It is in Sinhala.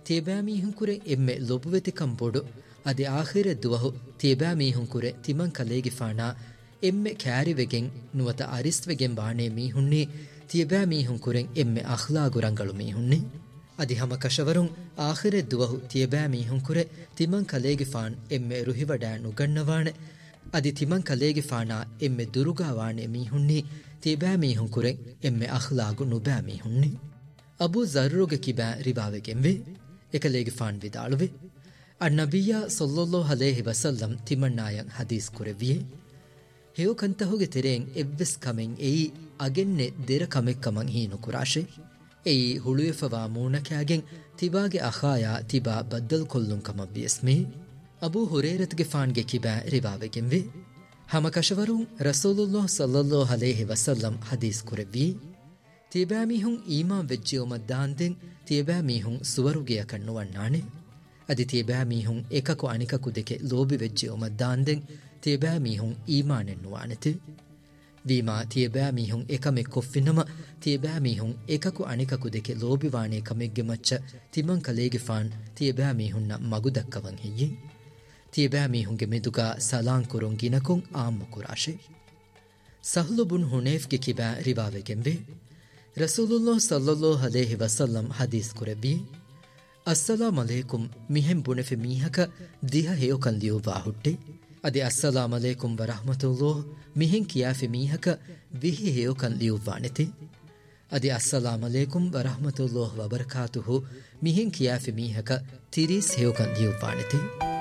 තියබෑ මීහුන් කුරෙ එම්මෙ ලොබුවෙතිකම් බොඩු අධි ආහිර දුවහු තියබෑ මීහුන් කුරෙ තිමන් කලේගි ෆානා එම්මෙ කෑරිවෙගෙන් නුවත අරිස්වෙගෙන් බානේ මීහුන්නේ තියබෑ මීහුන් කුරෙන් එම්මෙ අඛ්ලාගුරංගලු මීහුන්නේ අධි හම කෂවරුන් ආහිර දුවහු තියබෑ මීහුන් කුරෙ තිමන් කලේගි ෆාන් එම්මෙ රුහිවඩෑ නුගන්නවාන අධි තිමන් කලේගි ෆානා එම්මෙ දුරුගාවානේ මීහුන්නේ තියබෑ මීහුන් කුරෙන් එම්මෙ අඛ්ලාගු නුබෑ මීහුන්නේ අබූ ज़र्रुගේ කිබෑ රිවාවෙගෙන් වේ එකලේගි ෆාන් විදාළුවේ අන්නබියා සල්ලල්ලාහු අලයිහි වසල්ලම් තිමන්නායන් හදීස් කුරවියේ හේව කන්තහුගේ තෙරෙන් එව්වස් කමෙන් එයි අගෙන්නේ දෙර කමෙක් කමන් හීනු කුරාෂේ එයි හුළුයෆවා මූනකයාගෙන් තිබාගේ අඛායා තිබා බද්දල් කොල්ලුන් කම බිස්මි අබූ හුරේරත්ගේ ෆාන්ගේ කිබෑ රිවාවෙගෙන් වේ හම කෂවරුන් රසූලුල්ලාහ් සල්ලල්ලාහු අලයිහි වසල්ලම් හදීස් කුරවියේ තියබෑ මීහුන් ඊමාන් වෙච්චියොම දාන්දෙන් තියබෑ මීහුන් සුවරුගිය කන්නුවන්නානේ අධි තියබෑ මීහුන් එකකු අනිකකු දෙකෙ ලෝබි වෙච්චියොම දාන්දෙන් තියබෑ මීහුන් ඊමානෙන් නුවානෙති වීමා තියබෑ මීහුන් එකමෙ කොෆ්ෆිනම තියබෑ මීහුන් එකකු අනිකකු දෙකෙ ලෝබිවානේ කමෙක්ගෙ මච්ච තිමන් කලේගෙ ෆාන් තියබෑ මීහුන්න මගු දක්කවන් හෙయ్యి තියබෑ මීහුන්ගේ මෙදුගා සලාන් කුරුන් ගිනකුන් ආම්ම කුරාෂේ සහ්ලු බුන් හුනේෆ්ගේ කිබෑ රිවාවෙගෙන් වේ රසූලුල්ලාහ් සල්ලල්ලාහු අලයිහි වසල්ලම් හදීස් කුරබි අස්සලාමු අලයිකුම් මිහෙම් බුනෙෆෙ මීහක දිහ හේයකන් ලියුවා හුට්ටේ අදි අස්සලාමු අලයිකුම් වරහමතුල්ලාහ් මිහෙන් කියාෆෙ මීහක විහි හේයකන් ලියුවා නැති අදි අස්සලාමු අලයිකුම් වරහමතුල්ලාහ් වබරකාතුහු මිහෙන් කියාෆෙ මීහක තිරිස් හේයකන් ලියුවා නැති